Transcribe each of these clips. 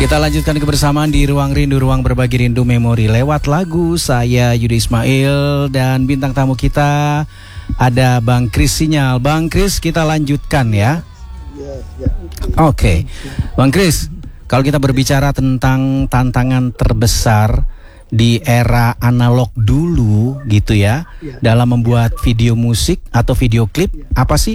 Kita lanjutkan kebersamaan di Ruang Rindu, Ruang Berbagi Rindu Memori lewat lagu. Saya Yudi Ismail dan bintang tamu kita ada Bang Kris Sinyal. Bang Kris, kita lanjutkan ya. Oke. Bang Kris, kalau kita berbicara tentang tantangan terbesar di era analog dulu gitu ya, dalam membuat video musik atau video klip, apa sih?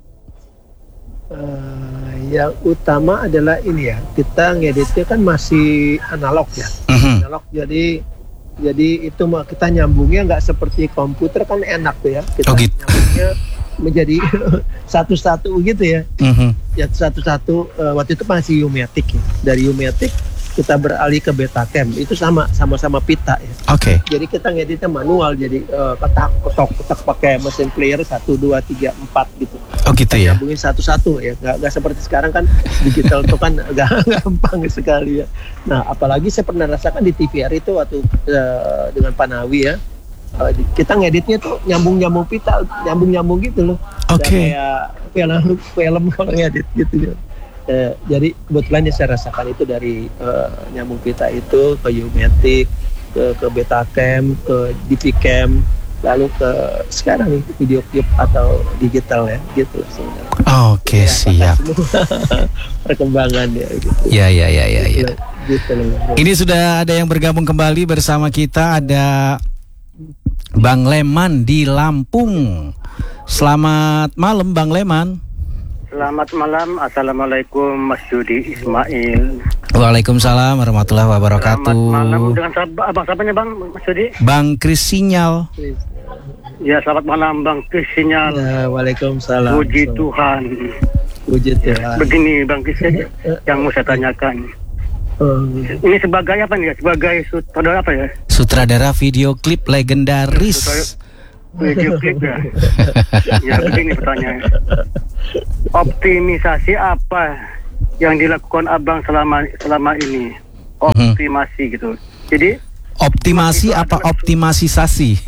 Yang utama adalah ini ya, kita ngeditnya kan masih analog ya, analog, jadi itu kita nyambungnya nggak seperti komputer kan enak tuh ya, kita nyambungnya menjadi satu-satu gitu ya, ya satu-satu. Waktu itu masih U-Matic ya. Dari U-Matic kita beralih ke Betacam, itu sama-sama pita ya. Oke. Jadi kita ngeditnya manual, jadi ketok pakai mesin player 1, 2, 3, 4 gitu. Oh gitu ya. Nyambungin satu-satu ya, nggak seperti sekarang kan digital itu kan gampang sekali ya. Nah apalagi saya pernah rasakan di TVR itu waktu dengan Panawi ya, kita ngeditnya tuh nyambung pita, nyambung gitu loh. Oke. Kayak film kalau ngedit gitu ya. Jadi kebetulan yang saya rasakan itu dari nyambung pita itu ke U-Matic, ke Betacam, ke DV-Cam, lalu ke sekarang nih video klip atau digital ya gitu sebenarnya. Oke, siap. Perkembangan ya gitu. Ya. Gitu. Ini sudah ada yang bergabung kembali bersama kita, ada Bang Leman di Lampung. Selamat malam Bang Leman. Selamat malam, Assalamualaikum Mas Yudi Ismail. Waalaikumsalam warahmatullahi wabarakatuh. Selamat malam, dengan abang siapanya Bang Mas Yudi? Bang Kris Sinyal. Ya, selamat malam Bang Kris Sinyal. Ya, waalaikumsalam. Puji Tuhan. Puji Tuhan. Begini Bang Kris, yang mau saya tanyakan. Ini sebagai apa nih? Sebagai sutradara apa ya? Sutradara video klip legendaris. Video klip ya. Ya, begini pertanyaan. Optimisasi apa yang dilakukan Abang selama ini? Optimasi gitu. Jadi optimasi apa optimisasi?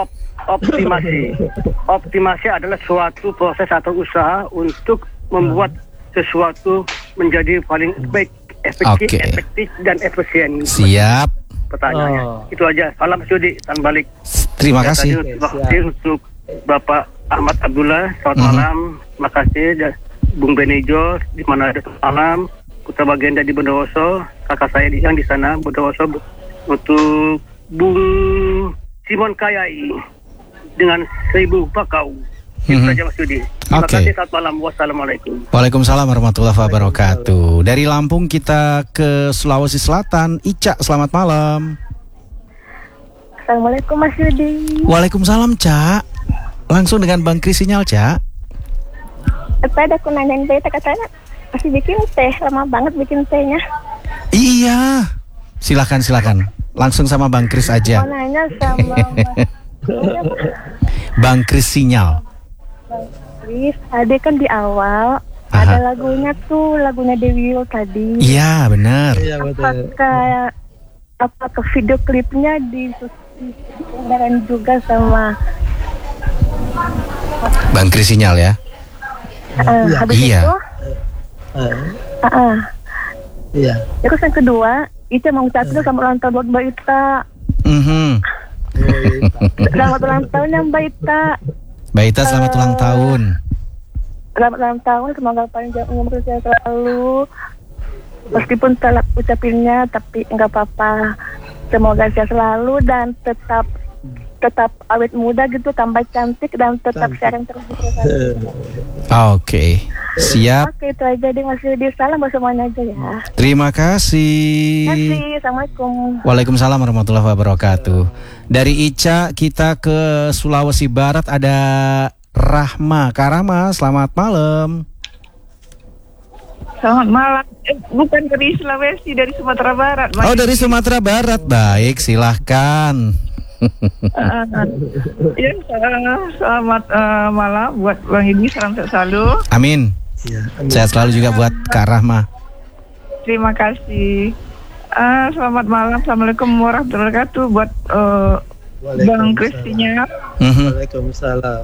Optimasi adalah suatu proses atau usaha untuk membuat sesuatu menjadi paling baik, efektif dan efisien. Siap. Pertanyaannya itu aja. Salam Sudi, salam balik. Terima kasih. Terima kasih untuk Bapak Ahmad Abdullah. Selamat malam. Terima kasih Bung Benijo di mana ada malam. Putra Baginda di Bondowoso, kakak saya yang di sana Bondowoso. Untuk Bung Simon Kayai dengan 1000 bakau. Itu saja Mas Yudi. Terima kasih, selamat malam. Wassalamualaikum. Waalaikumsalam warahmatullahi wabarakatuh. Dari Lampung kita ke Sulawesi Selatan. Ica, selamat malam. Assalamualaikum Mas Yudi. Waalaikumsalam Cak. Langsung dengan Bang Kris Sinyal Cak. Tadi aku nanyain beta, katanya masih bikin teh, lama banget bikin tehnya. Iya. Silakan. Langsung sama Bang Kris aja. Mau nanya sama Bang Kris Sinyal. Bang Kris, ada kan di awal ada lagunya Dewi Yull tadi. Iya benar. Apakah video klipnya disusun juga sama Bang Kris Sinyal ya? Habis iya. itu Iya. Terus yang kedua itu mau ucapin sama ulang tahun buat Mbak Ita. Selamat ulang tahun ya Mbak Ita. Mbak Ita selamat ulang tahun. Selamat ulang tahun, semoga panjang umur saya selalu. Meskipun telat ucapinnya, tapi enggak apa-apa. Semoga saya selalu dan tetap awet muda gitu, tambah cantik dan tetap sharing terus. Oke, siap. Oke, itu aja deh Mas Yudi. Salam buat semuanya aja ya. Terima kasih. Assalamualaikum. Waalaikumsalam warahmatullahi wabarakatuh. Dari Ica kita ke Sulawesi Barat, ada Rahma. Kak Rahma, selamat malam. Selamat malam. Bukan dari Sulawesi, dari Sumatera Barat. Oh, dari Sumatera Barat. Baik, silahkan. Ya, selamat malam buat Bang Yudi, salam sehat selalu. Amin. Sehat selalu juga buat Kak Rahma. Terima kasih. Selamat malam, assalamualaikum warahmatullahi wabarakatuh buat Bang Kris Sinyal. Waalaikumsalam.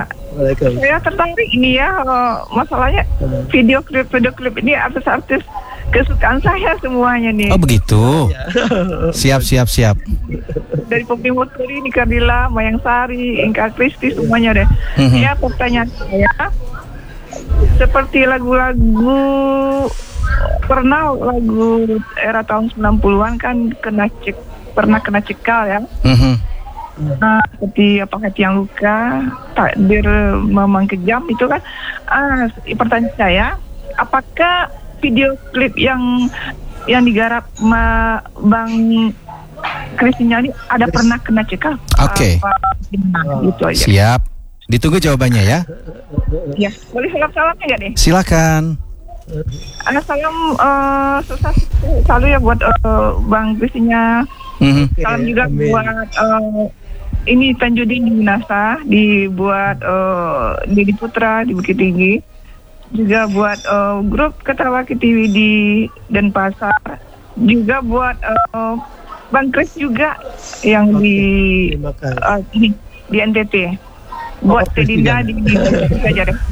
Saya tertarik ini ya, masalahnya video klip ini artis-artis kesukaan saya semuanya nih. Oh begitu. Siap. Dari Poppy Muturi, Nika Dila, Mayang Sari, Inka Kristi, semuanya deh. Ya, pertanyaan saya, seperti lagu-lagu, pernah lagu era tahun 90-an kan pernah kena cekal ya. Nah, seperti Apakah Tiang Luka, Takdir Memang Kejam itu kan. Pertanyaan saya, apakah video klip yang digarap Bang Kristinya ini ada pernah kena cekal? Oke. Gitu aja. Siap. Ditunggu jawabannya ya. Ya, boleh salam-salamnya nggak nih? Silakan. Ada salam sukses selalu ya buat Bang Kristinya. Salam juga buat ini Tanjudin di Minasa, dibuat Dedi Putra di Bukit Tinggi. Juga buat grup Ketawa TV di Denpasar, juga buat Bang Kris juga yang di NTT, buat Tedinda di saja deh.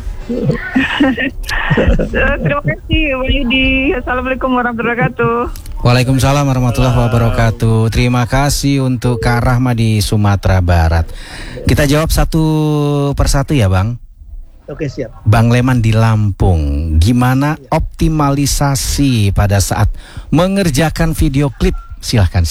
Terima kasih Bang Yudi. Assalamualaikum warahmatullahi wabarakatuh. Waalaikumsalam warahmatullahi wabarakatuh. Terima kasih untuk Kak Rahma di Sumatera Barat. Kita jawab satu persatu ya Bang. Oke, siap. Bang Leman di Lampung, gimana optimalisasi pada saat mengerjakan video klip? Silakan.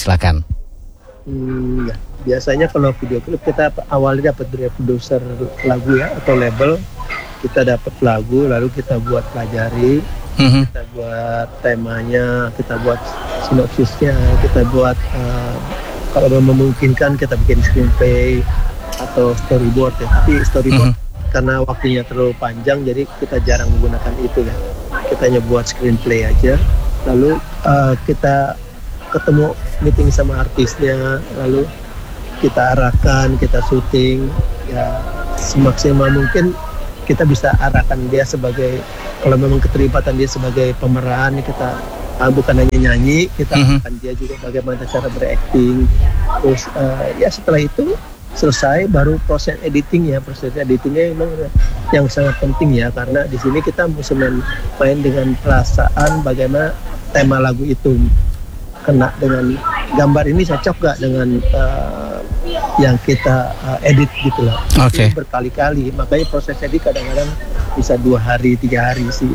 Ya. Biasanya kalau video klip kita awalnya dapat dari produser lagu ya atau label, kita dapat lagu lalu kita buat pelajari, kita buat temanya, kita buat sinopsisnya, kita buat kalau memungkinkan kita bikin screenplay atau storyboard ya. Tapi storyboard karena waktunya terlalu panjang, jadi kita jarang menggunakan itu ya. Kita hanya buat screenplay aja. Lalu kita ketemu meeting sama artisnya, lalu kita arahkan, kita syuting ya semaksimal mungkin kita bisa arahkan dia sebagai, kalau memang keterlibatan dia sebagai pemeran, kita bukan hanya nyanyi, kita arahkan dia juga bagaimana cara berakting. Terus ya setelah itu selesai baru proses editingnya memang yang sangat penting ya, karena di sini kita mesti main dengan perasaan bagaimana tema lagu itu kena dengan gambar ini, cocok gak dengan yang kita edit gitu lah. Oke. Berkali-kali, makanya proses edit kadang-kadang bisa 2 hari 3 hari sih.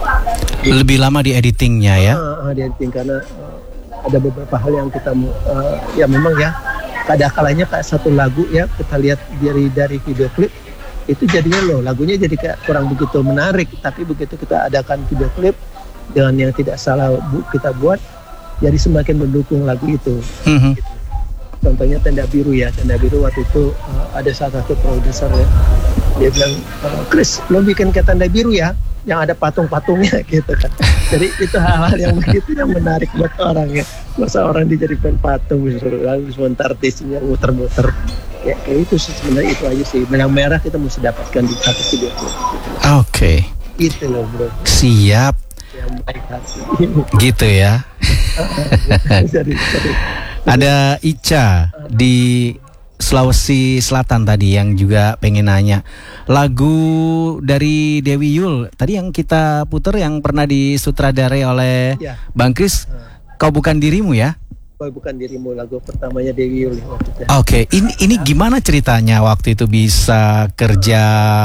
Lebih lama di editingnya ya? Di editing karena ada beberapa hal yang kita ya memang ya. Kadang-kalanya kayak satu lagu ya, kita lihat dari video klip itu jadinya lagunya jadi kayak kurang begitu menarik, tapi begitu kita adakan video klip dengan yang tidak salah kita buat, jadi semakin mendukung lagu itu. Gitu. Contohnya Tenda Biru ya, Tenda Biru waktu itu ada salah satu produser ya, dia bilang, Chris lo bikin kayak Tenda Biru ya, yang ada patung-patungnya gitu kan. Jadi itu hal-hal yang begitu yang menarik buat orang ya. Masa orang dijadikan patung lalu sementara artisnya muter-muter. Ya kayak itu sih sebenarnya, itu aja sih. Benang merah kita mesti dapatkan di satu video. Oke. Itu loh bro. Siap. Yang baik hati. Gitu ya. Sorry. Ada Ica di Sulawesi Selatan tadi yang juga pengen nanya lagu dari Dewi Yul tadi yang kita puter yang pernah disutradarai oleh Bang Kris, Kau Bukan Dirimu ya? Kau Bukan Dirimu, lagu pertamanya Dewi Yul. Oke, ini gimana ceritanya waktu itu bisa kerja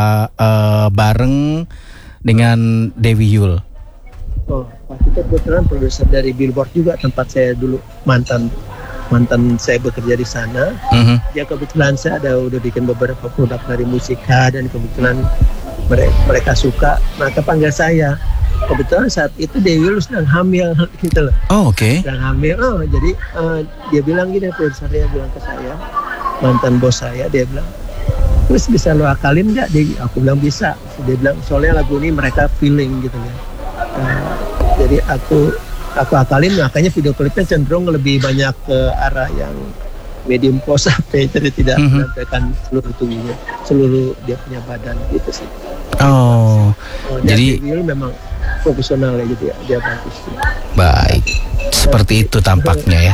bareng dengan Dewi Yul? Waktu itu kebetulan produser dari Billboard juga, tempat saya dulu mantan saya bekerja di sana. Ya kebetulan saya udah bikin beberapa produk dari musika dan kebetulan mereka suka, maka panggil saya. Kebetulan saat itu Dewi Yul sedang hamil gitu loh. Oke. Sedang hamil. Jadi dia bilang gini, produsernya bilang ke saya, mantan bos saya, dia bilang, terus bisa lo akalin nggak? Aku bilang bisa. Dia bilang soalnya lagu ini mereka feeling gitu ya. Jadi aku akalin, makanya video klipnya cenderung lebih banyak ke arah yang medium close up, jadi tidak menampilkan seluruh tubuhnya, seluruh dia punya badan gitu sih. Jadi dia memang profesional ya, gitu ya, dia bagus. Baik, Seperti itu tampaknya ya.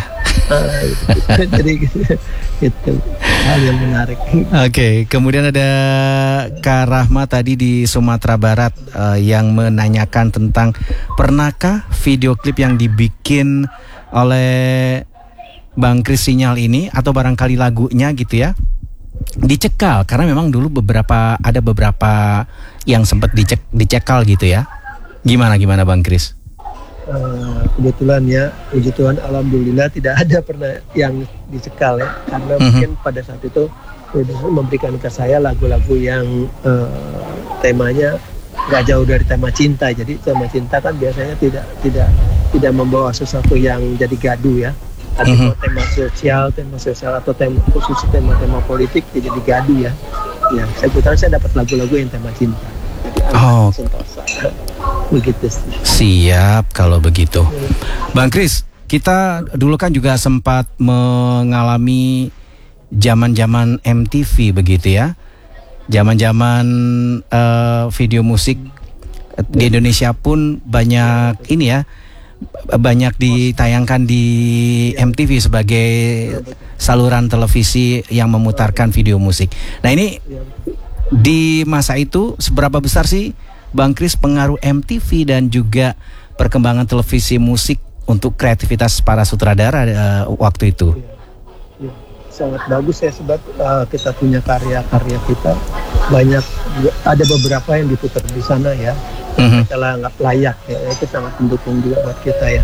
Jadi itu hal yang menarik. Oke, kemudian ada Kak Rahma tadi di Sumatera Barat yang menanyakan tentang pernahkah video klip yang dibikin oleh Bang Kris Sinyal ini atau barangkali lagunya gitu ya dicekal, karena memang dulu ada beberapa yang sempat dicekal gitu ya. Gimana Bang Kris? Kebetulan ya, puji Tuhan, alhamdulillah tidak ada pernah yang dicekal ya, karena mungkin pada saat itu produser memberikan ke saya lagu-lagu yang temanya nggak jauh dari tema cinta. Jadi tema cinta kan biasanya tidak membawa sesuatu yang jadi gaduh ya. Ada tema sosial atau khusus tema politik jadi gaduh ya. Ya, saya dapat lagu-lagu yang tema cinta. Sentosa. Begitu sih. Siap kalau begitu. Bang Kris, kita dulu kan juga sempat mengalami zaman-zaman MTV begitu ya. Zaman-zaman video musik di Indonesia pun banyak ini ya. Banyak ditayangkan di MTV sebagai saluran televisi yang memutarkan video musik. Nah ini di masa itu seberapa besar sih Bang Kris pengaruh MTV dan juga perkembangan televisi musik untuk kreativitas para sutradara waktu itu? Ya, sangat bagus ya, sebab kita punya karya-karya kita banyak, ada beberapa yang diputar di sana ya. Kita anggap layak ya, itu sangat mendukung juga buat kita ya.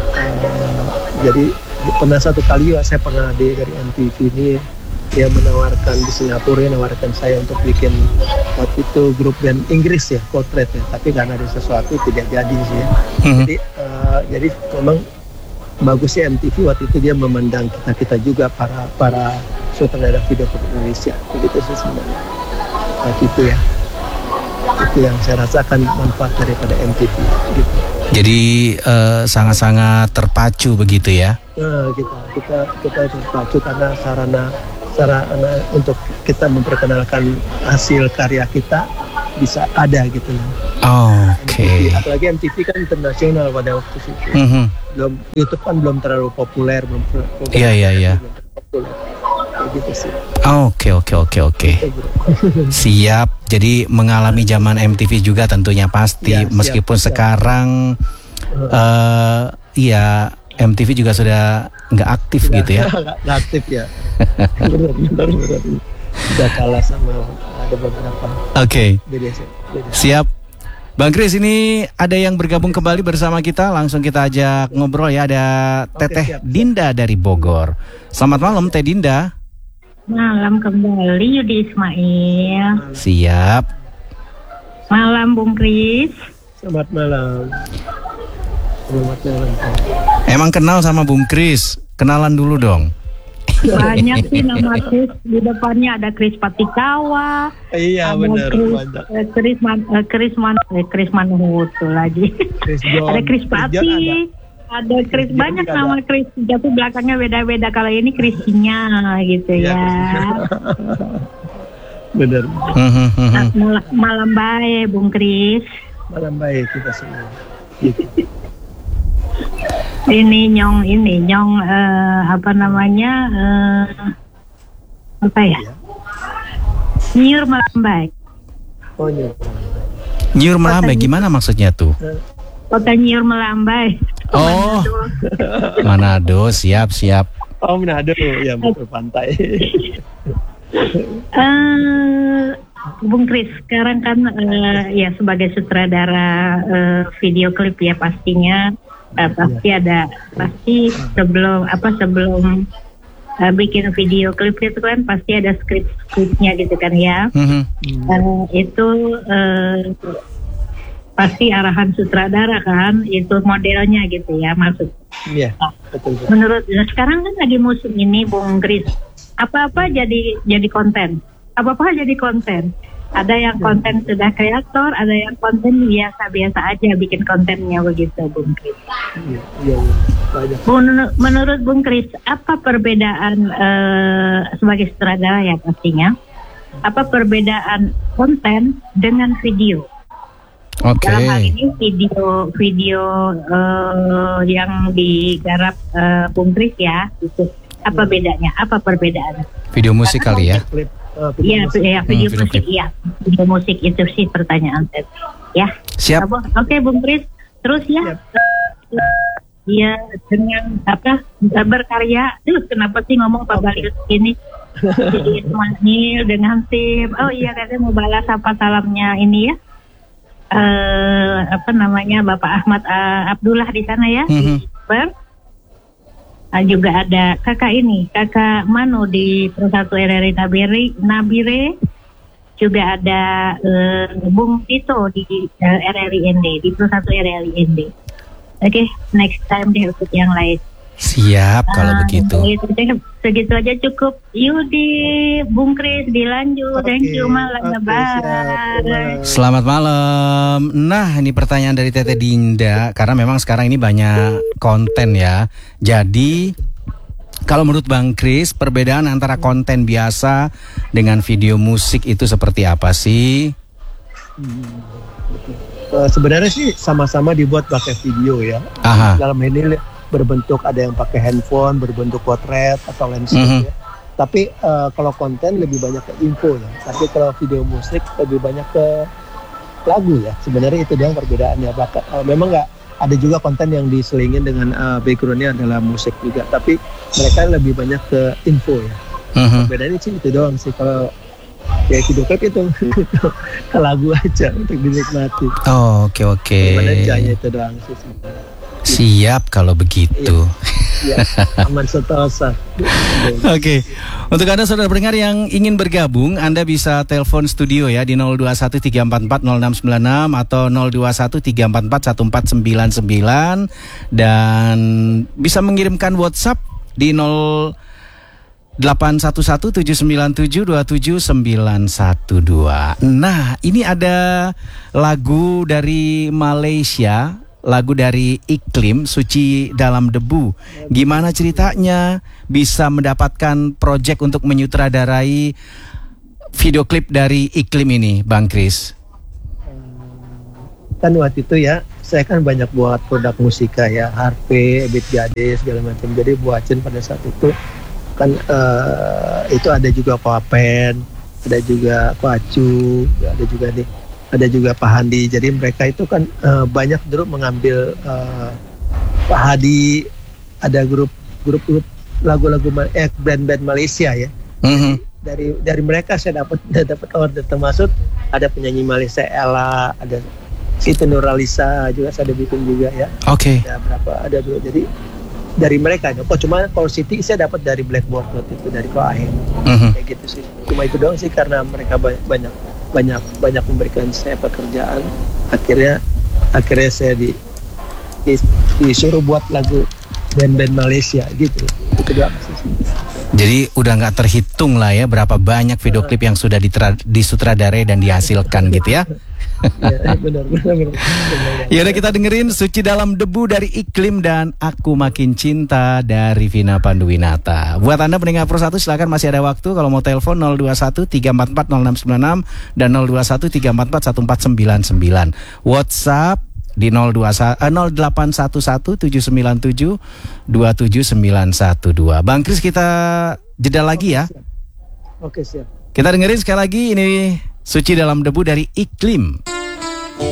Jadi pernah satu kali ya, saya pernah dari MTV ini dia menawarkan di Singapura, menawarkan saya untuk bikin waktu itu grup band Inggris ya, Portrait ya, tapi karena ada sesuatu tidak jadi sih ya. Jadi memang bagus ya MTV waktu itu, dia memandang kita juga para sutradara video klip Indonesia, begitu sih sebenarnya waktu itu ya. Itu yang saya rasakan manfaat daripada MTV gitu. Jadi sangat-sangat terpacu begitu ya? Nah, kita terpacu karena sarana untuk kita memperkenalkan hasil karya kita bisa ada gitu. Oke. Apalagi MTV kan internasional pada waktu itu. YouTube kan belum terlalu populer, Iya. Gitu sih. Oke. Siap. Jadi mengalami zaman MTV juga tentunya pasti. Ya, meskipun siap. Sekarang MTV juga sudah nggak aktif gitu ya. Nggak aktif ya. Benar. Sudah kalah sama ada beberapa. Oke. Siap. Bang Kris, ini ada yang bergabung kembali bersama kita. Langsung kita ajak ngobrol ya. Ada Teteh Dinda dari Bogor. Selamat malam Teh Dinda. Malam kembali Yudi Ismail. Siap. Malam Bung Kris. Selamat malam. Emang kenal sama Bung Kris? Kenalan dulu dong. Banyak sih nama Kris. Di depannya ada Kris Patikawa. Iya benar. Kris Manhutu lagi. Ada Kris Pati. Ada Kris, banyak nama Kris, tapi belakangnya beda-beda. Kalau ini Krisnya gitu ya. Benar. Malam baik Bung Kris. Malam baik kita semua. Ini nyong apa namanya? Nyur Melambai. Oh, nyur. Nyur Melambai gimana maksudnya tuh? Kota Nyur Melambai. Oh, Manado, siap. Oh, Manado, ya betul, pantai. Bung Kris, sekarang kan ya sebagai sutradara video klip ya pastinya pasti sebelum bikin video klip itu kan pasti ada skripnya gitu kan ya. Itu pasti arahan sutradara kan, itu modelnya gitu ya maksud. Iya, betul. Menurut sekarang kan lagi musim ini Bung Kris, apa-apa jadi konten. Apa-apa jadi konten. Ada yang konten sudah kreator, ada yang konten biasa-biasa aja bikin kontennya begitu Bung Kris. Iya. Menurut Bung Kris, apa perbedaan sebagai sutradara ya pastinya? Apa perbedaan konten dengan video? Oke. Dalam hal ini video yang digarap Bung Kris ya, itu apa bedanya? Apa perbedaannya? Video musik kali ya? Klip, Iya, video video musik, klip. iya. Video musik itu sih pertanyaan saya. Ya. Siap. Oke, Bung Kris. Terus ya, dia dengan berkarya. Kenapa sih ngomong Pak Balil ini? Jadi Ismail dengan tim. Oh iya, katanya mau balas apa salamnya ini ya. Bapak Ahmad Abdullah di sana ya. Di Ber. Juga ada kakak Manu di Persatu RRI Nabire. Juga ada Bung Tito di RRI ND, di Persatu RRI ND. Oke, next time deh ikut yang lain. Siap kalau begitu. Segitu aja cukup. Yudi, Bung Kris dilanjut. Thank you, malam. Bye. Selamat malam. Nah, ini pertanyaan dari Tete Dinda karena memang sekarang ini banyak konten ya. Jadi kalau menurut Bang Kris, perbedaan antara konten biasa dengan video musik itu seperti apa sih? Sebenarnya sih sama-sama dibuat pakai video ya. Aha. Dalam ini berbentuk ada yang pakai handphone, berbentuk potret atau landscape ya. Tapi kalau konten lebih banyak ke info ya. Tapi kalau video musik lebih banyak ke lagu ya. Sebenarnya itu dia yang perbedaannya. Memang nggak ada juga konten yang diselingin dengan backgroundnya adalah musik juga. Tapi mereka lebih banyak ke info ya. Perbedaannya sih itu doang sih. Kalau kayak video klip itu ke lagu aja untuk dinikmati. Oh, oke. Perbedaannya itu doang sih sebenarnya. Siap kalau begitu. Ya, aman sentosa. Oke. Untuk Anda saudara pendengar yang ingin bergabung, Anda bisa telepon studio ya di 0213440696 atau 0213441499 dan bisa mengirimkan WhatsApp di 0811-797-27912. Nah, ini ada lagu dari Malaysia, lagu dari Iklim, Suci Dalam Debu. Gimana ceritanya bisa mendapatkan proyek untuk menyutradarai video klip dari Iklim ini, Bang Kris? Kan waktu itu ya, saya kan banyak buat produk musika ya, harpe, beat gadis, segala macam. Jadi buatin pada saat itu kan itu ada juga Papen, ada juga Pacu, ada juga nih. Ada juga Pak Handi, jadi mereka itu kan banyak grup mengambil Pak Hadi, ada grup lagu-lagu band-band Malaysia ya. Dari mereka saya dapat order, termasuk ada penyanyi Malaysia Ella, ada Siti Nurhaliza juga saya ada bikin juga ya. Oke. Ada dua, jadi dari mereka. Kok cuma kalau Siti saya dapat dari Blackboard Note itu dari Koahen, kayak gitu sih. Cuma itu doang sih karena mereka banyak memberikan saya pekerjaan. Akhirnya saya disuruh buat lagu band-band Malaysia gitu. Itu doang sih. Jadi udah nggak terhitung lah ya berapa banyak video klip yang sudah disutradarai dan dihasilkan gitu ya. Ya, benar. Ya udah, kita dengerin Suci Dalam Debu dari Iklim dan Aku Makin Cinta dari Vina Panduwinata. Buat Anda pendengar Pro 1 silakan, masih ada waktu. Kalau mau telepon 021-344-0696 dan 021-344-1499. WhatsApp di 0811-797-27912. Bang Kris, kita jeda lagi ya. Oke, siap. Kita dengerin sekali lagi ini Suci Dalam Debu dari Iklim.